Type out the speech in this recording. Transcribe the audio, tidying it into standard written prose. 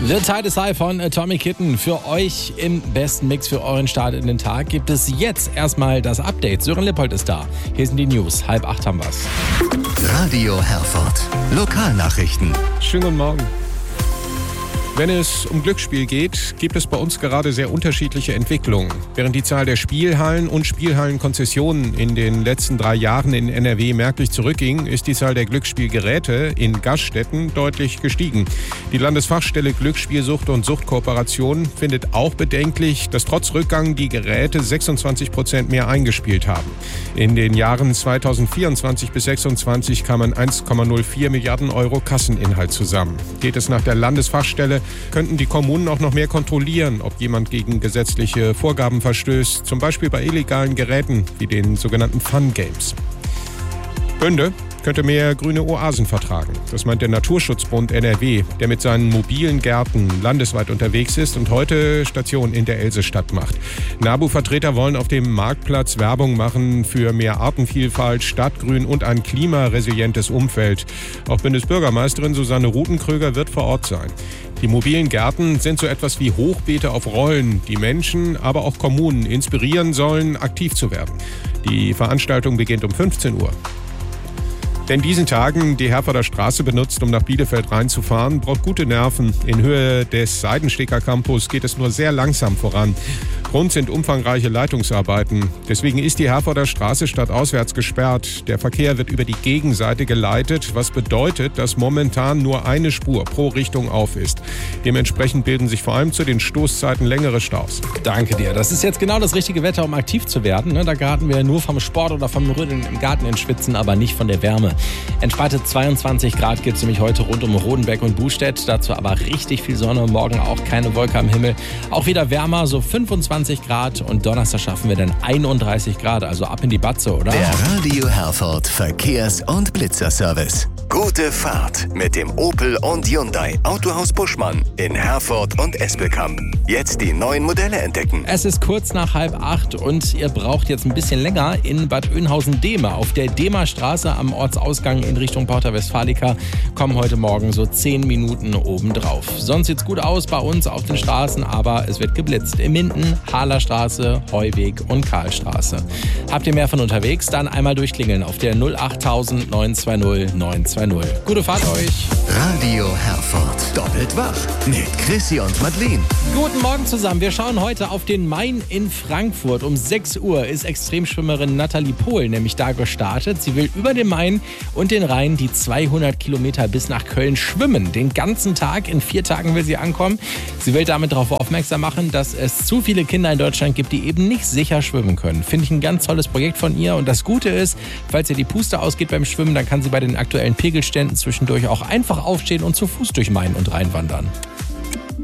The Tide is High von Tommy Kitten. Für euch im besten Mix für euren Start in den Tag gibt es jetzt erstmal das Update. Sören Lippold ist da. Hier sind die News. 7:30 haben wir's. Radio Herford. Lokalnachrichten. Schönen guten Morgen. Wenn es um Glücksspiel geht, gibt es bei uns gerade sehr unterschiedliche Entwicklungen. Während die Zahl der Spielhallen und Spielhallenkonzessionen in den letzten 3 Jahren in NRW merklich zurückging, ist die Zahl der Glücksspielgeräte in Gaststätten deutlich gestiegen. Die Landesfachstelle Glücksspielsucht und Suchtkooperation findet auch bedenklich, dass trotz Rückgang die Geräte 26% mehr eingespielt haben. In den Jahren 2024 bis 2026 kamen 1,04 Milliarden Euro Kasseninhalt zusammen. Geht es nach der Landesfachstelle, könnten die Kommunen auch noch mehr kontrollieren, ob jemand gegen gesetzliche Vorgaben verstößt, zum Beispiel bei illegalen Geräten wie den sogenannten Fun Games. Bünde könnte mehr grüne Oasen vertragen. Das meint der Naturschutzbund NRW, der mit seinen mobilen Gärten landesweit unterwegs ist und heute Station in der Elsestadt macht. NABU-Vertreter wollen auf dem Marktplatz Werbung machen für mehr Artenvielfalt, Stadtgrün und ein klimaresilientes Umfeld. Auch Bundesbürgermeisterin Susanne Rutenkröger wird vor Ort sein. Die mobilen Gärten sind so etwas wie Hochbeete auf Rollen, die Menschen, aber auch Kommunen inspirieren sollen, aktiv zu werden. Die Veranstaltung beginnt um 15 Uhr. Wer in diesen Tagen die Herforder Straße benutzt, um nach Bielefeld reinzufahren, braucht gute Nerven. In Höhe des Seidensteker Campus geht es nur sehr langsam voran. Grund sind umfangreiche Leitungsarbeiten. Deswegen ist die Herforder Straße stadtauswärts gesperrt. Der Verkehr wird über die Gegenseite geleitet, was bedeutet, dass momentan nur eine Spur pro Richtung auf ist. Dementsprechend bilden sich vor allem zu den Stoßzeiten längere Staus. Danke dir. Das ist jetzt genau das richtige Wetter, um aktiv zu werden. Da geraten wir nur vom Sport oder vom Rödeln im Garten ins Schwitzen, aber nicht von der Wärme. Entspannte 22 Grad gibt es nämlich heute rund um Rodenbeck und Bustedt. Dazu aber richtig viel Sonne, morgen auch keine Wolke am Himmel. Auch wieder wärmer, so 25 Grad und Donnerstag schaffen wir dann 31 Grad, also ab in die Batze, oder? Der Radio Herford Verkehrs- und Blitzerservice. Gute Fahrt mit dem Opel und Hyundai Autohaus Buschmann in Herford und Espelkamp. Jetzt die neuen Modelle entdecken. Es ist kurz nach 7:30 und ihr braucht jetzt ein bisschen länger in Bad Oeynhausen-Dehme. Auf der Dehmer Straße am Ortsausgang in Richtung Porta Westfalica kommen heute Morgen so 10 Minuten obendrauf. Sonst sieht's gut aus bei uns auf den Straßen, aber es wird geblitzt. In Minden, Harlerstraße, Heuweg und Karlstraße. Habt ihr mehr von unterwegs? Dann einmal durchklingeln auf der 08000 920 920. Gute Fahrt euch. Radio Herford. Doppelt wach mit Chrissy und Madeleine. Guten Morgen zusammen. Wir schauen heute auf den Main in Frankfurt. Um 6 Uhr ist Extremschwimmerin Nathalie Pohl nämlich da gestartet. Sie will über den Main und den Rhein die 200 Kilometer bis nach Köln schwimmen. Den ganzen Tag, in 4 Tagen will sie ankommen. Sie will damit darauf aufmerksam machen, dass es zu viele Kinder in Deutschland gibt, die eben nicht sicher schwimmen können. Finde ich ein ganz tolles Projekt von ihr. Und das Gute ist, falls ihr die Puste ausgeht beim Schwimmen, dann kann sie bei den aktuellen Pegelständen zwischendurch auch einfach aufstehen und zu Fuß durch Main und Rhein wandern.